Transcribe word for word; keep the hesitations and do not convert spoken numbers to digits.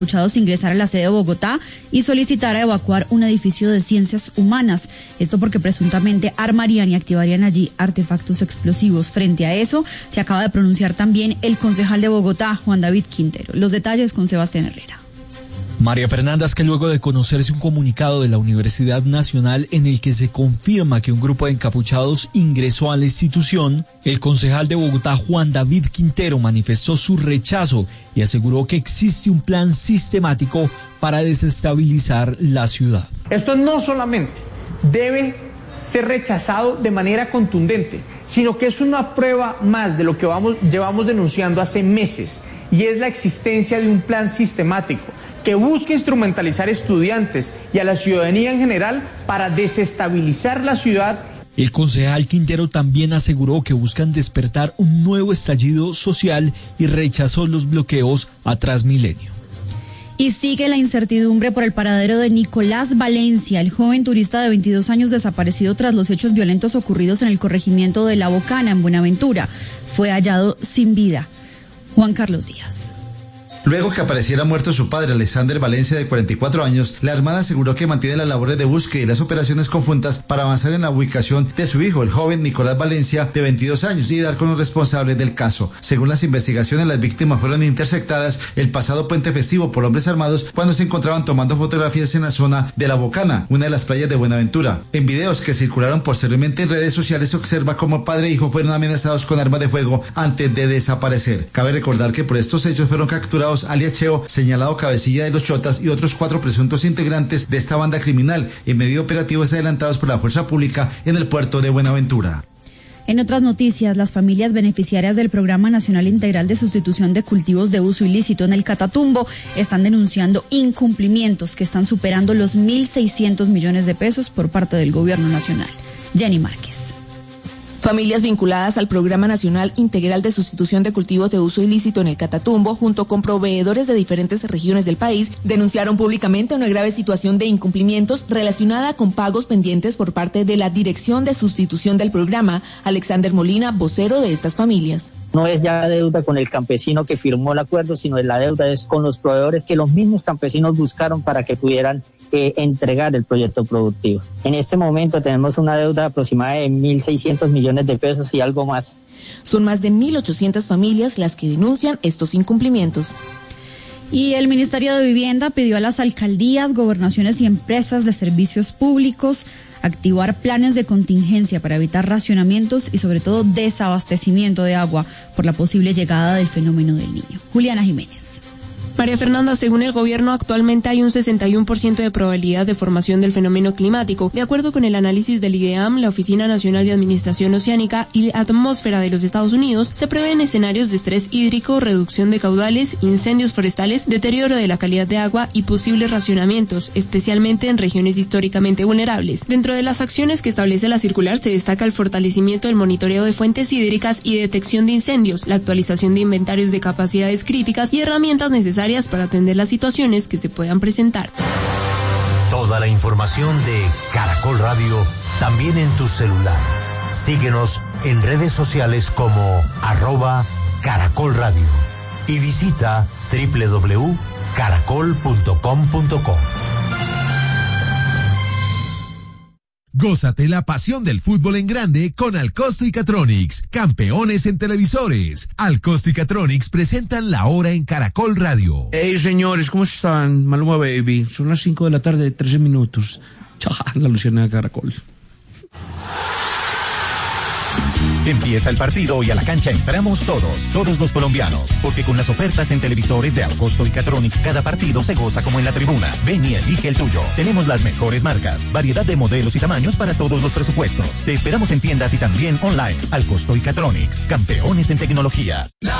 encapuchados ingresar a la sede de Bogotá y solicitar a evacuar un edificio de ciencias humanas. Esto porque presuntamente armarían y activarían allí artefactos explosivos. Frente a eso, se acaba de pronunciar también el concejal de Bogotá, Juan David Quintero. Los detalles con Sebastián Herrera. María Fernanda, es que luego de conocerse un comunicado de la Universidad Nacional en el que se confirma que un grupo de encapuchados ingresó a la institución, el concejal de Bogotá, Juan David Quintero, manifestó su rechazo y aseguró que existe un plan sistemático para desestabilizar la ciudad. Esto no solamente debe ser rechazado de manera contundente, sino que es una prueba más de lo que vamos, llevamos denunciando hace meses, y es la existencia de un plan sistemático que busca instrumentalizar a estudiantes y a la ciudadanía en general para desestabilizar la ciudad. El concejal Quintero también aseguró que buscan despertar un nuevo estallido social y rechazó los bloqueos a Transmilenio. Y sigue la incertidumbre por el paradero de Nicolás Valencia, el joven turista de veintidós años desaparecido tras los hechos violentos ocurridos en el corregimiento de La Bocana, en Buenaventura. Fue hallado sin vida. Juan Carlos Díaz. Luego que apareciera muerto su padre, Alexander Valencia, de cuarenta y cuatro años, la Armada aseguró que mantiene las labores de búsqueda y las operaciones conjuntas para avanzar en la ubicación de su hijo, el joven Nicolás Valencia, de veintidós años, y dar con los responsables del caso. Según las investigaciones, las víctimas fueron interceptadas el pasado puente festivo por hombres armados cuando se encontraban tomando fotografías en la zona de La Bocana, una de las playas de Buenaventura. En videos que circularon posteriormente en redes sociales se observa cómo padre e hijo fueron amenazados con armas de fuego antes de desaparecer. Cabe recordar que por estos hechos fueron capturados alias Cheo, señalado cabecilla de los Chotas, y otros cuatro presuntos integrantes de esta banda criminal en medio de operativos adelantados por la fuerza pública en el puerto de Buenaventura. En otras noticias, las familias beneficiarias del Programa Nacional Integral de Sustitución de Cultivos de Uso Ilícito en el Catatumbo están denunciando incumplimientos que están superando los mil seiscientos millones de pesos por parte del Gobierno Nacional. Jenny Márquez. Familias vinculadas al Programa Nacional Integral de Sustitución de Cultivos de Uso Ilícito en el Catatumbo, junto con proveedores de diferentes regiones del país, denunciaron públicamente una grave situación de incumplimientos relacionada con pagos pendientes por parte de la Dirección de Sustitución del programa. Alexander Molina, vocero de estas familias. No es ya deuda con el campesino que firmó el acuerdo, sino la deuda es con los proveedores que los mismos campesinos buscaron para que pudieran eh, entregar el proyecto productivo. En este momento tenemos una deuda aproximada de mil seiscientos millones de pesos y algo más. Son más de mil ochocientas familias las que denuncian estos incumplimientos. Y el Ministerio de Vivienda pidió a las alcaldías, gobernaciones y empresas de servicios públicos activar planes de contingencia para evitar racionamientos y sobre todo desabastecimiento de agua por la posible llegada del fenómeno del Niño. Juliana Jiménez. María Fernanda, según el gobierno, actualmente hay un sesenta y uno por ciento de probabilidad de formación del fenómeno climático. De acuerdo con el análisis del IDEAM, la Oficina Nacional de Administración Oceánica y la Atmósfera de los Estados Unidos, se prevén escenarios de estrés hídrico, reducción de caudales, incendios forestales, deterioro de la calidad de agua y posibles racionamientos, especialmente en regiones históricamente vulnerables. Dentro de las acciones que establece la circular se destaca el fortalecimiento del monitoreo de fuentes hídricas y detección de incendios, la actualización de inventarios de capacidades críticas y herramientas necesarias para atender las situaciones que se puedan presentar. Toda la información de Caracol Radio también en tu celular. Síguenos en redes sociales como arroba Caracol Radio y visita doble u doble u doble u punto caracol punto com punto co. Gózate la pasión del fútbol en grande con Alcosto y Catronics, campeones en televisores. Alcosto y Catronics presentan La Hora en Caracol Radio. Hey señores, ¿cómo están? Maluma Baby, son las cinco de la tarde, trece minutos. Chaja, la Luciana de Caracol. Empieza el partido y a la cancha entramos todos, todos los colombianos, porque con las ofertas en televisores de Alcosto y Catronics cada partido se goza como en la tribuna. Ven y elige el tuyo. Tenemos las mejores marcas, variedad de modelos y tamaños para todos los presupuestos. Te esperamos en tiendas y también online. Alcosto y Catronics, campeones en tecnología.